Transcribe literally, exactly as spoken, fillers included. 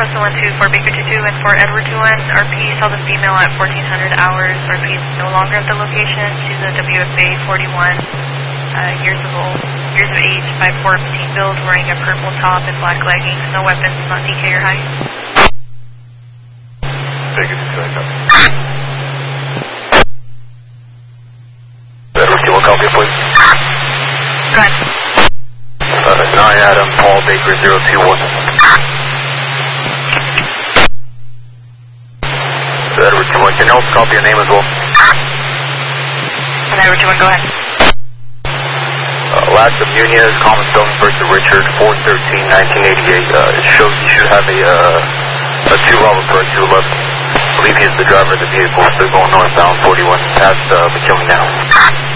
Cessna one two for Baker two two and for Edward two one. R P saw the female at fourteen hundred hours. R P is no longer at the location. She's a W F A forty-one, uh, years of old, years of age, five four, petite build, wearing a purple top and black leggings. No weapons, not D K or height. Baker two two, I copy. Edward two one, copy, please. Go ahead. Uh, nine Adam, Paul Baker zero two one. Edward two one, can you also copy your name as well? And Edward two one, go ahead. Uh, last of Nunez, common spelling first to Richard, four thirteen nineteen eighty-eight. Uh, it shows you should have a, uh, a two Robert Perk two eleven. I believe he is the driver of the vehicle, still going northbound forty-one, past uh, McKinley now.